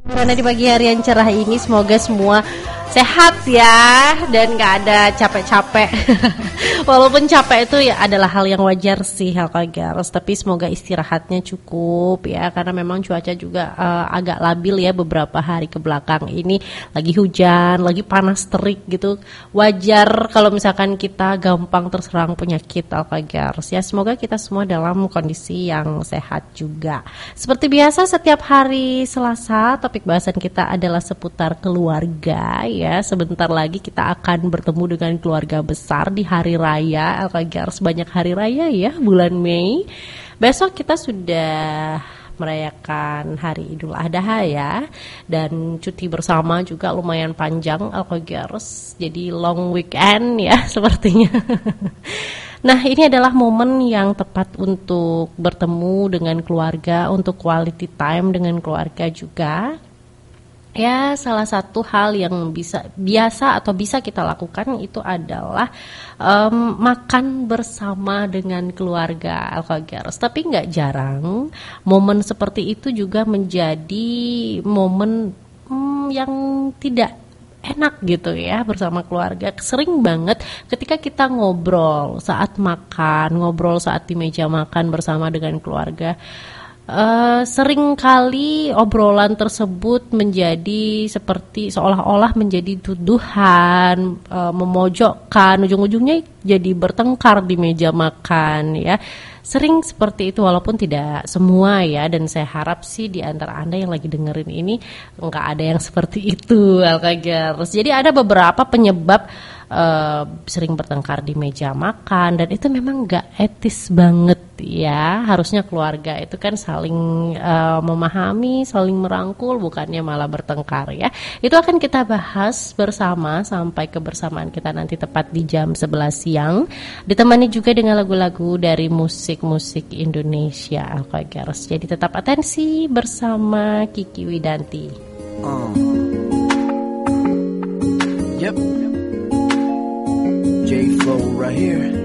Karena di pagi hari yang cerah ini semoga semua sehat ya dan gak ada capek-capek. Walaupun capek itu ya adalah hal yang wajar sih Alkagers, tapi semoga istirahatnya cukup ya, karena memang cuaca juga agak labil ya beberapa hari ke belakang ini, lagi hujan, lagi panas terik gitu. Wajar kalau misalkan kita gampang terserang penyakit Alkagers ya. Semoga kita semua dalam kondisi yang sehat juga. Seperti biasa setiap hari Selasa topik bahasan kita adalah seputar keluarga ya. Sebentar lagi kita akan bertemu dengan keluarga besar di hari raya Alkagers, banyak hari raya ya bulan Mei. Besok kita sudah merayakan hari Idul Adha ya, dan cuti bersama juga lumayan panjang Alkagers, jadi long weekend ya sepertinya. Nah, ini adalah momen yang tepat untuk bertemu dengan keluarga, untuk quality time dengan keluarga juga. Ya, salah satu hal yang biasa kita lakukan itu adalah makan bersama dengan keluarga Alkagers. Tapi nggak jarang momen seperti itu juga menjadi momen yang tidak enak gitu ya bersama keluarga. Sering banget ketika kita ngobrol saat makan, ngobrol saat di meja makan bersama dengan keluarga, sering kali obrolan tersebut menjadi seperti seolah-olah menjadi tuduhan, memojokkan, ujung-ujungnya jadi bertengkar di meja makan ya. Sering seperti itu, walaupun tidak semua ya, dan saya harap sih di antara Anda yang lagi dengerin ini nggak ada yang seperti itu Alkagers. Jadi ada beberapa penyebab sering bertengkar di meja makan, dan itu memang nggak etis banget ya. Harusnya keluarga itu kan saling memahami, saling merangkul, bukannya malah bertengkar ya. Itu akan kita bahas bersama sampai kebersamaan kita nanti tepat di jam 11 siang, ditemani juga dengan lagu-lagu dari musik-musik Indonesia Alkagers. Jadi tetap atensi bersama Kiki Widanti. Yep. J-Flow right here.